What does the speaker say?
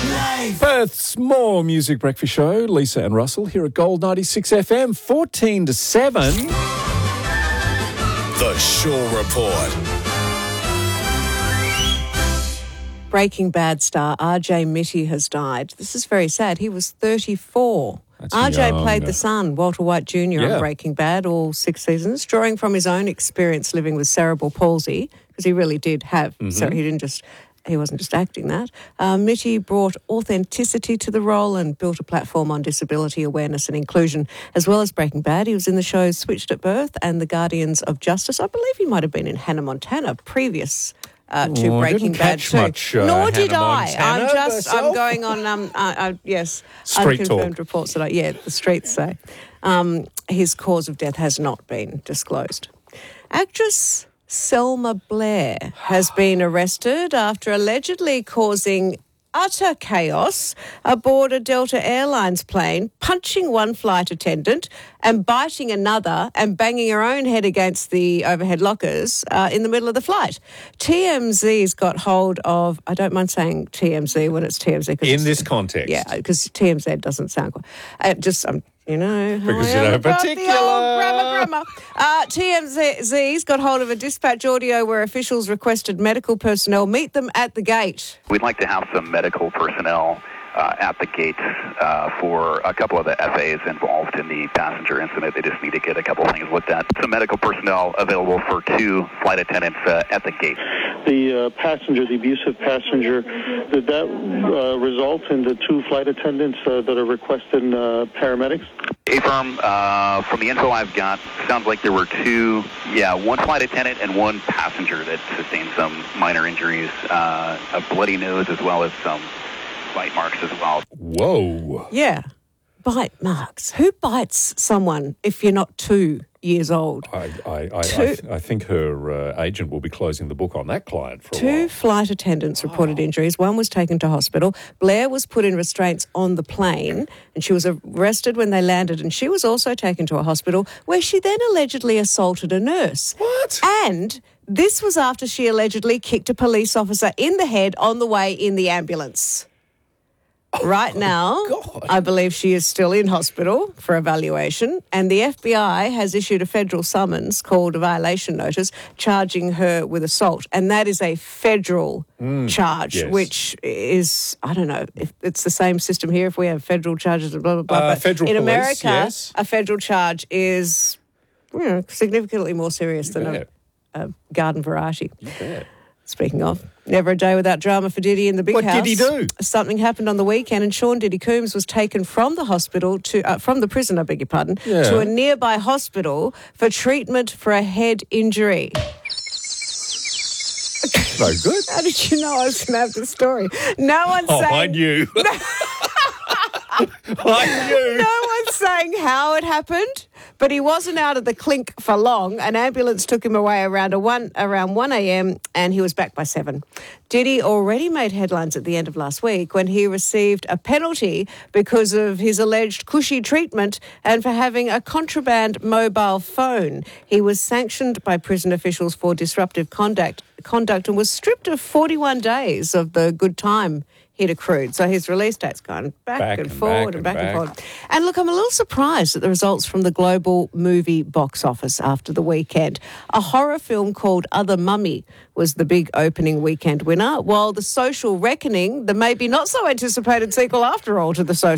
Perth's More Music Breakfast Show. Lisa and Russell here at Gold 96 FM, 14 to 7. The Shaw Report. Breaking Bad star RJ Mitte has died. This is very sad. He was 34. That's RJ young. played the son, Walter White Jr. on Breaking Bad all 6 seasons, drawing from his own experience living with cerebral palsy, because he really did have, so he wasn't just acting that. Mitte brought authenticity to the role and built a platform on disability awareness and inclusion. As well as Breaking Bad, he was in the shows Switched at Birth and The Guardians of Justice. I believe he might have been in Hannah Montana previous to Breaking Bad too. Nor did I. I'm going on, yes, Street unconfirmed talk. reports that the streets say. His cause of death has not been disclosed. Actress Selma Blair has been arrested after allegedly causing utter chaos aboard a Delta Airlines plane, punching one flight attendant and biting another and banging her own head against the overhead lockers in the middle of the flight. TMZ's got hold of, I don't mind saying TMZ when it's TMZ. In this context. Yeah, because TMZ doesn't sound quite... Because you're no particular. Grammar. TMZ's got hold of a dispatch audio where officials requested medical personnel meet them at the gate. We'd like to have some medical personnel at the gates for a couple of the FAs involved in the passenger incident. They just need to get a couple of things looked at. Some medical personnel available for 2 flight attendants at the gate. The passenger, the abusive passenger, did that result in the 2 flight attendants that are requesting paramedics? A-firm, from the info I've got, sounds like there were 2, 1 flight attendant and 1 passenger that sustained some minor injuries, a bloody nose as well as some bite marks as well. Whoa. Yeah, bite marks. Who bites someone if you're not 2 years old? I think her agent will be closing the book on that client for a while. 2 flight attendants reported injuries. 1 was taken to hospital. Blair was put in restraints on the plane and she was arrested when they landed, and she was also taken to a hospital where she then allegedly assaulted a nurse. What? And this was after she allegedly kicked a police officer in the head on the way in the ambulance. Right now, God. I believe she is still in hospital for evaluation, and the FBI has issued a federal summons called a violation notice charging her with assault, and that is a federal charge, yes. which is, I don't know, if it's the same system here if we have federal charges and blah, blah, blah. But federal in police, America, yes. a federal charge is significantly more serious than a garden variety. You bet. Speaking of, never a day without drama for Diddy in the big house. What did he do? Something happened on the weekend, and Sean Diddy Coombs was taken from the hospital from the prison, to a nearby hospital for treatment for a head injury. No good. How did you know I was going to have this story? No one's saying... I knew. I knew. No one's saying how it happened, but he wasn't out of the clink for long. An ambulance took him away around 1 a.m. and he was back by 7. Diddy already made headlines at the end of last week when he received a penalty because of his alleged cushy treatment and for having a contraband mobile phone. He was sanctioned by prison officials for disruptive conduct and was stripped of 41 days of the good time he'd accrued. So his release date's gone back and forward. And look, I'm a little surprised at the results from the global movie box office after the weekend. A horror film called Other Mummy was the big opening weekend winner, while The Social Reckoning, the maybe not so anticipated sequel after all to The Social